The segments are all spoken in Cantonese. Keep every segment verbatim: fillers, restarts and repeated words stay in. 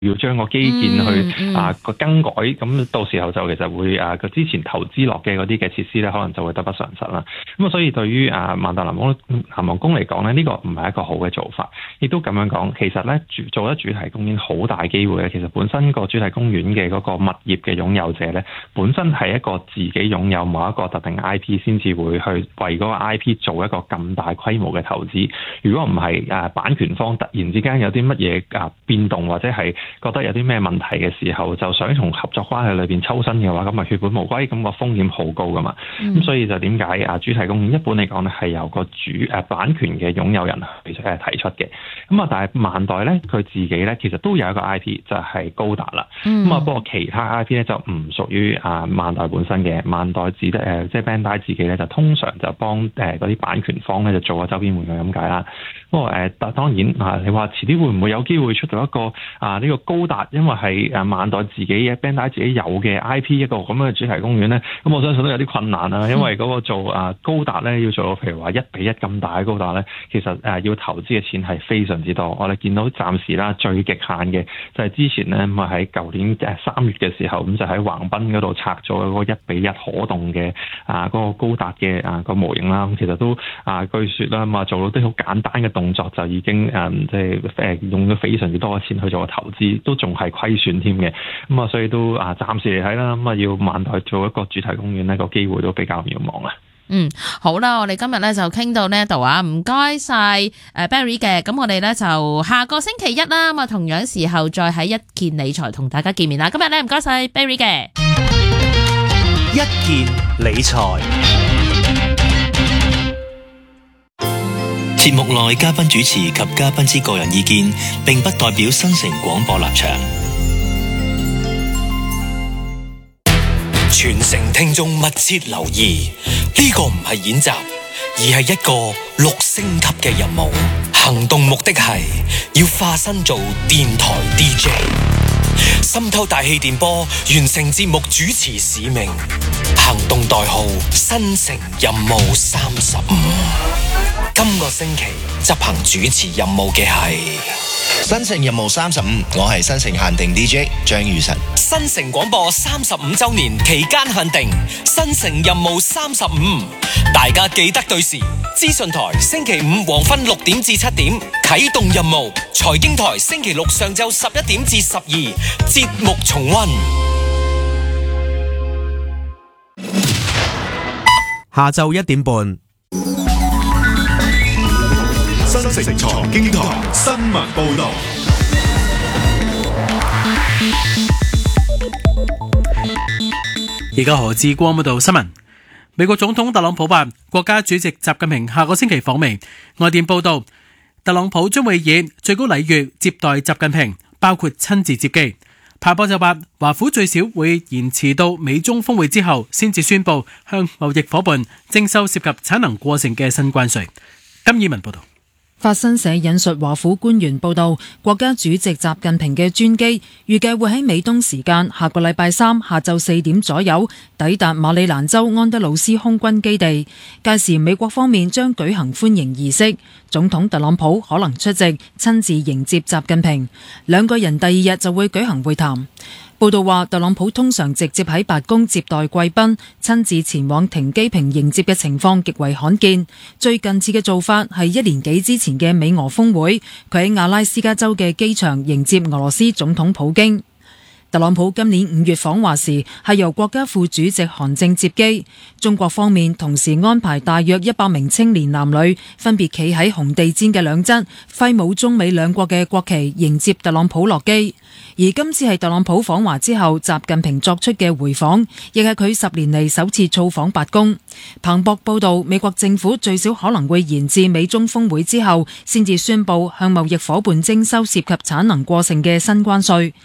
要將個基建去、嗯嗯、啊個更改，咁到時候就其實會啊個之前投資落嘅嗰啲嘅設施咧，可能就會得不償失啦。咁啊，所以對於啊萬達南皇南皇宮嚟講咧，呢、這個唔係一個好嘅做法。亦都咁樣講，其實咧做咗主題公園好大機會咧，其實本身個主題公園嘅嗰個物業嘅擁有者咧，本身係一個自己擁有某一個特定 I P 先至會去為嗰個 I P 做一個咁大規模嘅投資。如果唔係誒版權方突然之間有啲乜嘢啊變動，或者係覺得有啲咩問題嘅時候，就想從合作關係裏邊抽身嘅話，咁咪血本無歸，咁個風險好高噶嘛。咁、嗯、所以就點解啊主題公園一般嚟講咧係由個主誒版權嘅擁有人其實係提出嘅。咁啊，但係萬代咧佢自己咧其實都有一個 I P 就係高達啦。咁、嗯、啊，不過其他 I P 咧就唔屬於啊萬代本身嘅。萬代自得誒即係 Bandai 自己咧就通常就幫誒嗰啲版權方咧就做個周邊玩具咁解啦。不過誒，但當然啊，你話遲啲會唔會有機會出到一個啊呢、這個高達，因為係誒萬代自己嘅 Bandai 自己有嘅 I P 一個咁嘅主題公園咧，咁我相信都有啲困難啦。因為嗰個做啊高達咧要做到譬如話一比一咁大嘅高達咧，其實誒要投資嘅錢係非常之多。我哋見到暫時啦最極限嘅就係之前咧咁啊喺舊年誒三月嘅時候咁就喺橫濱嗰度拆咗嗰個一比一可動嘅啊嗰個高達嘅啊個模型啦。咁其實都啊據說啦咁啊做到啲好簡單嘅動作就已經誒即係誒用咗非常之多嘅錢去做個投資，都仲係虧損添嘅。咁啊，所以都啊暫時嚟睇啦，咁啊要萬代做一個主題公園呢個機會都比較渺茫啊。 嗯，好啦，我哋今日咧就傾到呢度啊，唔該晒誒 Barry 嘅，咁我哋咧就下個星期一啦，咁啊同樣時候再喺一件理財同大家見面啦。今日咧唔該晒 Barry 嘅一件理財。 節目內嘉賓主持及嘉賓之個人意見，並不代表新城廣播立場。全城聽眾密切留意，呢個唔係演習，而係一個六星級嘅任務。行動目的係要化身做電台 D J， 滲透大氣電波，完成節目主持使命。行動代號新城任務三十五。今個星期執行主持任務嘅係新城任務三十五，我係新城限定 D J 張宇晨。 新城廣播三十五周年期間限定新城任務三十五，大家記得對時。資訊台星期五黃昏六點至七點啟動任務，財經台星期六上晝十一點至十二節目重溫。 下晝一點半。 新城財經台新聞報道。 而家何志光報道新聞。美國總統特朗普話，國家主席習近平下個星期訪美。外電報道，特朗普將會以最高禮遇接待習近平，包括親自接機。彭博就話，華府最少會延遲到美中峰會之後，先至宣布向貿易夥伴徵收涉及產能過剩嘅新關稅。金以文報道。 法新社引述華府官員報道，國家主席習近平嘅專機預計會喺美東時間下個禮拜三下晝四點左右抵達馬里蘭州安德魯斯空軍基地，屆時美國方面將舉行歡迎儀式，總統特朗普可能出席親自迎接習近平，兩個人第二日就會舉行會談。報道話，特朗普通常直接喺白宮接待貴賓，親自前往停機坪迎接嘅情況極為罕見。最近次嘅做法係一年幾之前嘅美俄峰會，佢喺阿拉斯加州嘅機場迎接俄羅斯總統普京。特朗普今年五月訪華時係由國家副主席韓正接機，中國方面同時安排大約一百名青年男女分別企喺紅地毯嘅兩側，揮舞中美兩國嘅國旗迎接特朗普落機。而今次係特朗普訪華之後習近平作出嘅回訪，亦係佢十年嚟首次造訪白宮。彭博報道，美國政府最少可能會延至美中峰會之後先至宣布向貿易夥伴徵收涉及產能過剩嘅新關稅。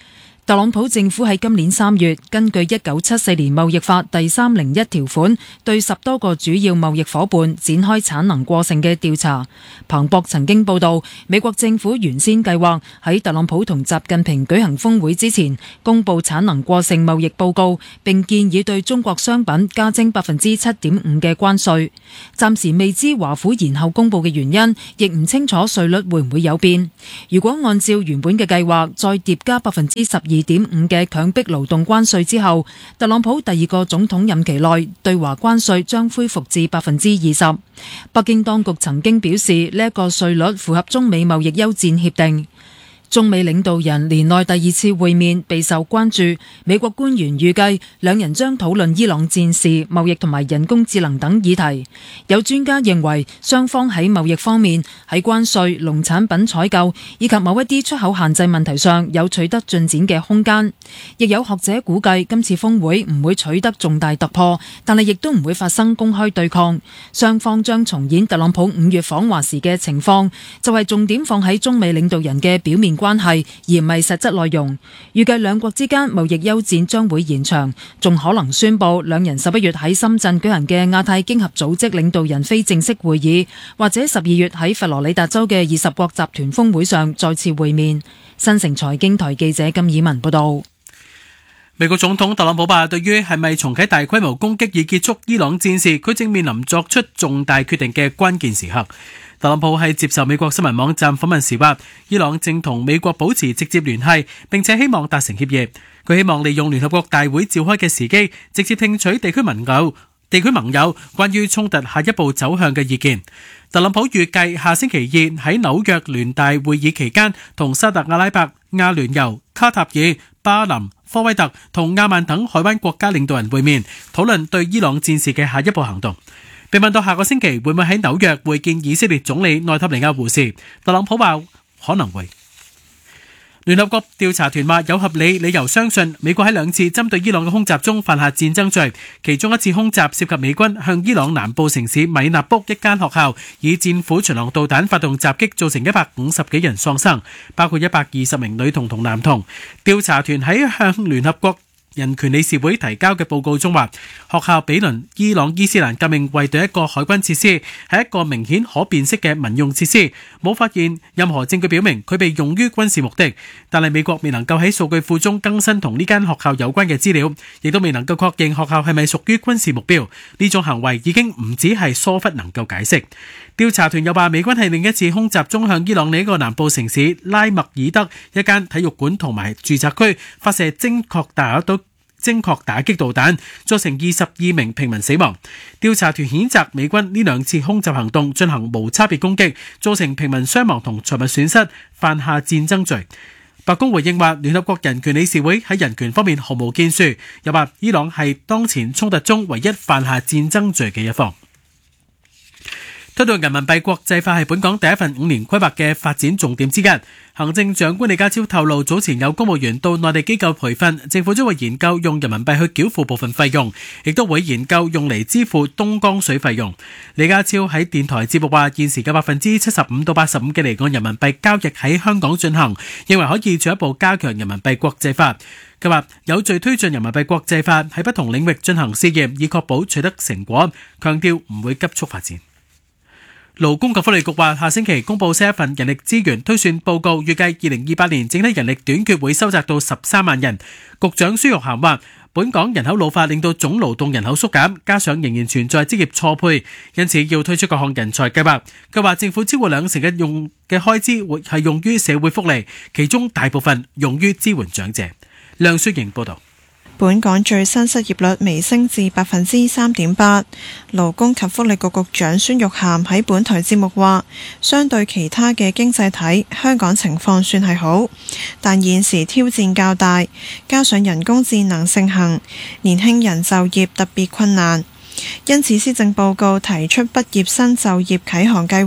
特朗普政府喺今年三月根據一九七四年貿易法第三零一條款，對十多個主要貿易夥伴展開產能過剩嘅調查。彭博曾經報道，美國政府原先計劃喺特朗普同習近平舉行峰會之前，公布產能過剩貿易報告，並建議對中國商品加徵百分之七點五嘅關稅。暫時未知華府延後公布嘅原因，亦唔清楚稅率會唔會有變。如果按照原本嘅計劃，再疊加百分之十二點五嘅強迫勞動關稅之後，特朗普第二個總統任期內對華關稅將恢復至百分之二十。北京當局曾經表示，呢一個稅率符合中美貿易休戰協定。中美領導人年內第二次會面備受關注，美國官員預計兩人將討論伊朗戰事、貿易同埋人工智能等議題。有專家認為，雙方喺貿易方面、喺關稅、農產品採購以及某一啲出口限制問題上有取得進展嘅空間。亦有學者估計，今次峰會唔會取得重大突破，但係亦都唔會發生公開對抗。雙方將重演特朗普五月訪華時嘅情況，就係重點放喺中美領導人嘅表面關係，而唔係實質內容。預計兩國之間貿易休戰將會延長，仲可能宣布兩人十一月喺深圳舉行嘅亞太經合組織領導人非正式會議，或者十二月喺佛羅里達州嘅二十國集團峰會上再次會面。新城財經台記者金以文報道。 美國總統特朗普話，對於係咪重啟大規模攻擊以結束伊朗戰事，佢正面臨作出重大決定嘅關鍵時刻。特朗普喺接受美國新聞網站訪問時話，伊朗正同美國保持直接聯繫，並且希望達成協議。佢希望利用聯合國大會召開嘅時機，直接聽取地區盟友地區盟友關於衝突下一步走向嘅意見。特朗普預計下星期二喺紐約聯大會議期間，同沙特阿拉伯、阿聯酋、卡塔爾、巴林、科威特同亞曼等海灣國家領導人會面，討論對伊朗戰事嘅下一步行動。被問到下個星期會唔會喺紐約會見以色列總理內塔尼亞胡時，特朗普話可能會。聯合國調查團話有合理理由相信美國喺兩次針對伊朗嘅空襲中犯下戰爭罪，其中一次空襲涉及美軍向伊朗南部城市米納卜一間學校以戰斧巡航導彈發動襲擊，造成一百五十幾人喪生，包括一百二十名女童同男童。調查團喺向聯合國人權理事會提交嘅報告中話，學校毗鄰伊朗伊斯蘭革命衛隊一個海軍設施，係一個明顯可辨識嘅民用設施，冇發現任何證據表明佢被用於軍事目的。但係美國未能夠喺數據庫中更新同呢間學校有關嘅資料，亦都未能夠確認學校係咪屬於軍事目標。呢種行為已經唔止係疏忽能夠解釋。調查團又話，美軍喺另一次空襲中向伊朗另一個南部城市拉麥爾德一間體育館同埋住宅區發射精確打到精確打擊導彈，造成二十二名平民死亡。調查團譴責美軍呢兩次空襲行動進行無差別攻擊，造成平民傷亡同財物損失，犯下戰爭罪。白宮回應話，聯合國人權理事會喺人權方面毫無建樹，又話伊朗係當前衝突中唯一犯下戰爭罪嘅一方。推動人民幣國際化係本港第一份五年規劃嘅發展重點之一。行政長官李家超透露，早前有公務員到內地機構培訓，政府將會研究用人民幣去繳付部分費用，亦都會研究用嚟支付東江水費用。李家超喺電台節目話，現時嘅百分之七十五到八十五嘅離岸人民幣交易喺香港進行，認為可以進一步加強人民幣國際化。佢話有序推進人民幣國際化，喺不同領域進行試驗，以確保取得成果，強調唔會急速發展。勞工及福利局話，下星期公布新一份人力資源推算報告，預計二零二八年整體人力短缺會收窄到十三萬人。局長孫玉菡話，本港人口老化令到總勞動人口縮減，加上仍然存在職業錯配，因此要推出各項人才計劃。佢話政府超過兩成嘅用嘅開支會係用於社會福利，其中大部分用於支援長者。梁雪瑩報道。 本港最新失業率微升至百分之三點八。勞工及福利局局長孫玉菡喺本台節目話，相對其他嘅經濟體，香港情況算係好，但現時挑戰較大，加上人工智能盛行，年輕人就業特別困難。因此施政報告提出畢業生就業啟航計劃，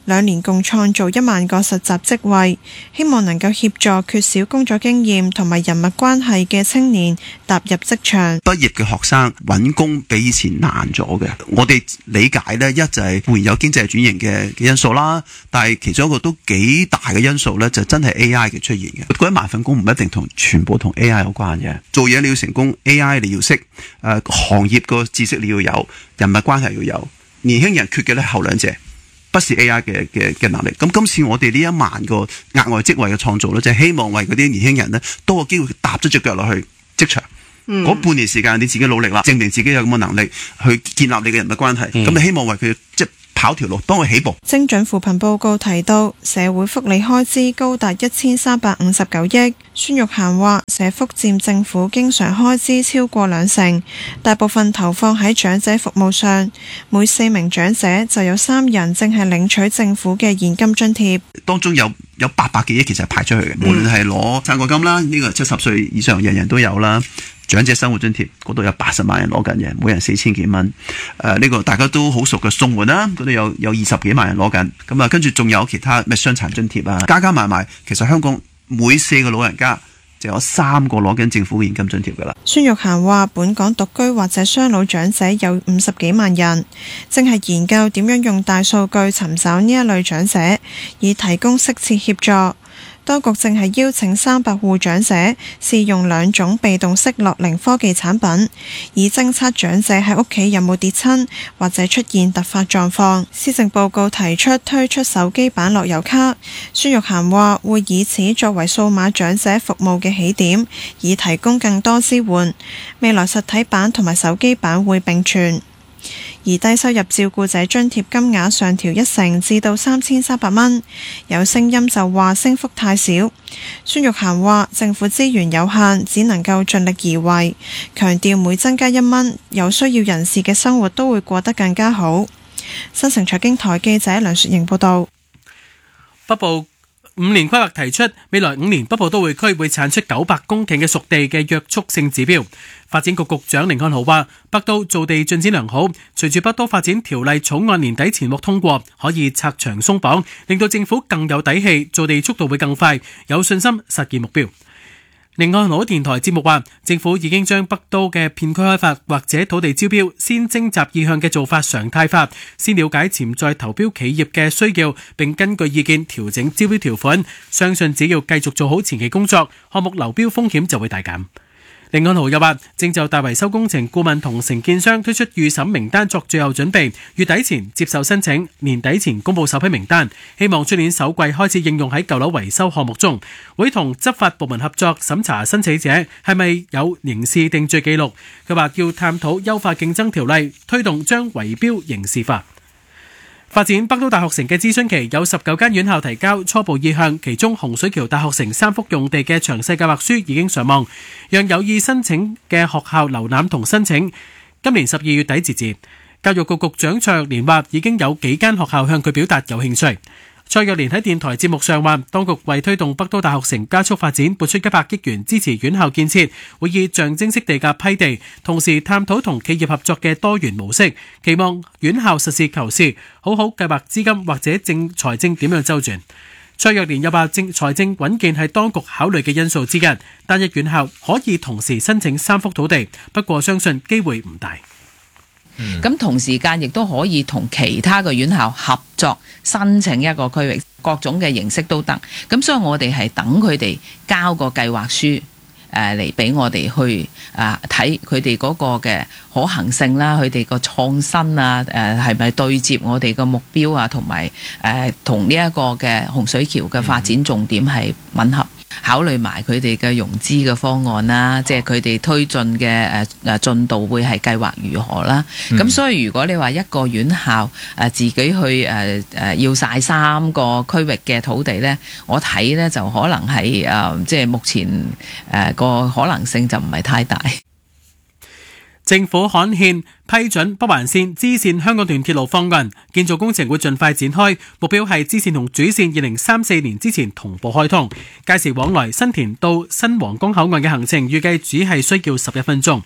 兩年共創造一萬個實習職位，希望能夠協助缺少工作經驗同埋人脈關係嘅青年踏入職場。 畢業嘅學生揾工比以前難咗嘅，我哋理解呢，一就係固然有經濟轉型嘅嘅因素啦，但係其中一個都幾大嘅因素呢，就真係 A I 嘅出現嘅。嗰一萬份工唔一定同全部同 A I 有關嘅，做嘢你要成功 ，A I 你要識，誒、呃、行業個知識你要有，人脈關係要有。年輕人缺嘅咧後兩者，不是 A I 嘅嘅嘅能力。咁今次我哋呢一萬個額外職位嘅創造咧，就係、是、希望為嗰啲年輕人呢多個機會踏咗隻腳落去職場。嗰、嗯、半年時間你自己努力啦，證明自己有咁嘅能力去建立你嘅人脈關係。咁、嗯、你希望為佢即係跑條路，幫佢起步。 精準扶貧報告提到，社會福利開支高達一千三百五十九億。孫玉菡話，社福佔政府經常開支超過兩成，大部分投放喺長者服務上。每四名長者就有三人正係領取政府嘅現金津貼。 當中有有八百幾億其實係派出去嘅，無論係攞生果金啦，呢、這個七十歲以上人人都有啦。長者生活津貼嗰度有八十萬人攞緊嘅，每人四千幾蚊。誒、呃、呢、這個大家都好熟嘅綜援啦，嗰度有有二十幾萬人攞緊。咁啊，跟住仲有其他咩傷殘津貼啊，加加埋埋，其實香港每四個老人家就有三個攞緊政府嘅現金津貼㗎啦。 孫玉菡話：本港獨居或者雙老長者有五十幾萬人，正係研究點樣用大數據尋找呢一類長者，以提供適切協助。當局正係邀請三百戶長者試用兩種被動式樂齡科技產品，以偵測長者喺屋企有冇跌親或者出現突發狀況。施政報告提出推出手機版樂悠卡，孫玉菡話會以此作為數碼長者服務嘅起點，以提供更多支援。未來實體版同埋手機版會並存。而低收入照顧者津貼金額上調一成至到三千三百蚊，有聲音就話升幅太少。孫玉菡話政府資源有限，只能夠盡力而為，強調每增加一蚊，有需要人士嘅生活都會過得更加好。新城財經台記者梁雪瑩報道。 北部五年規劃提出，未來五年北部都會區會產出九百公頃嘅熟地嘅約束性指標。發展局局長甯漢豪話，北都造地進展良好，隨住北都發展條例草案年底前獲通過，可以拆牆鬆綁，令到政府更有底氣，造地速度會更快，有信心實現目標。甯漢豪電台節目話，政府已經將北都嘅片區開發或者土地招標先徵集意向嘅做法常態化，先了解潛在投標企業嘅需要，並根據意見調整招標條款。相信只要繼續做好前期工作，項目流標風險就會大減。甯漢豪又話，正就大維修工程顧問同承建商推出預審名單作最後準備，月底前接受申請，年底前公佈首批名單，希望出年首季開始應用喺舊樓維修項目中。會同執法部門合作審查申請者係咪有刑事定罪記錄。佢話要探討優化競爭條例，推動將圍標刑事化。發展北都大學城嘅諮詢期有十九間院校提交初步意向，其中洪水橋大學城三幅用地嘅詳細計劃書已經上網，讓有意申請嘅學校瀏覽同申請。今年十二月底截止。教育局局長蔡若蓮話，已經有幾間學校向佢表達有興趣。蔡若蓮喺電台節目上話，當局為推動北都大學城加速發展，撥出一百億元支持院校建設，會以象徵式地價批地，同時探討同企業合作嘅多元模式，期望院校實事求是，好好計劃資金或者政財政點樣周轉。蔡若蓮又話，政財政穩健係當局考慮嘅因素之一，單一院校可以同時申請三幅土地，不過相信機會唔大。 咁、嗯、同時間亦都可以同其他嘅院校合作申請一個區域，各種嘅形式都得。咁所以我哋係等佢哋交個計劃書誒嚟俾我哋去啊睇佢哋嗰個嘅可行性啦，佢哋個創新啊誒係咪對接我哋個目標啊，同埋誒同呢一個嘅洪水橋嘅發展重點係吻合。考慮埋佢哋嘅融資嘅方案啦，即係佢哋推進嘅誒誒進度會係計劃如何啦。咁、嗯、所以如果你話一個院校誒自己去誒誒、呃、要晒三個區域嘅土地呢，我睇呢就可能係誒、呃、即係目前誒個、呃、可能性就唔係太大。 政府刊憲批准北環線支線香港段鐵路方案，建造工程會盡快展開，目標係支線同主線二零三四年之前同步開通。屆時往來新田到新皇崗口岸嘅行程預計只係需要十一分鐘。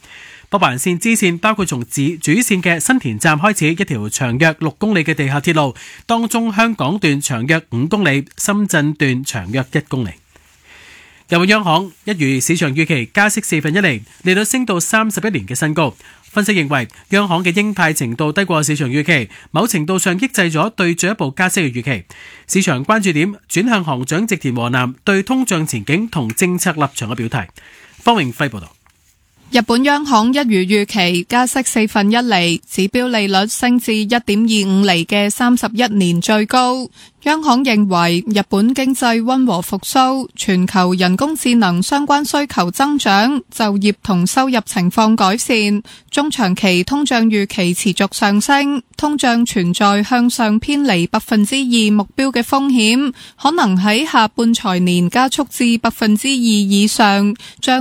北環線支線包括從主主線嘅新田站開始一條長約六公里嘅地下鐵路，當中香港段長約五公里，深圳段長約一公里。日本央行一如市場預期加息四分一厘，利率升到三十一年嘅新高。分析認為，央行嘅鷹派程度低過市場預期，某程度上抑制咗對進一步加息嘅預期。市場關注點轉向行長植田和男對通脹前景同政策立場嘅表態。方永輝報道。 日本央行一如預期加息四分一厘，指標利率升至一點二五厘嘅三十一年最高。央行認為日本經濟溫和復甦，全球人工智能相關需求增長，就業同收入情況改善，中長期通脹預期持續上升，通脹存在向上偏離百分之二目標嘅風險，可能喺下半財年加速至百分之二以上，將